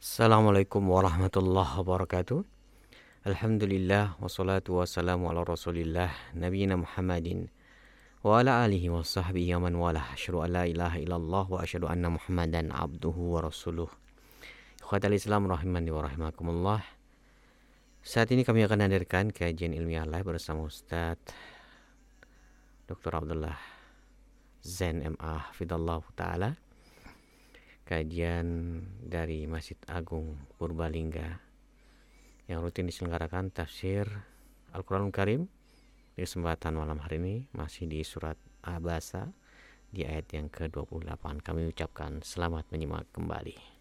Assalamualaikum warahmatullahi wabarakatuh. Alhamdulillah wassalatu wassalamu ala rasulillah nabiyina Muhammadin wa ala alihi wa sahbihi wa man walah. Asyhadu an la ilaha illallah wa asyhadu anna Muhammadan abduhu wa rasuluh. Ikhwatal Islam rahimani wa rahimakumullah. Saat ini kami akan hadirkan kajian ilmiah live bersama Ustaz Dr. Abdullah Zain MA Hafidallahu Ta'ala. Kajian dari Masjid Agung Purbalingga yang rutin diselenggarakan tafsir Al-Quranul Karim. Di kesempatan malam hari ini masih di surat Abasa di ayat yang ke-28. Kami ucapkan selamat menyimak kembali.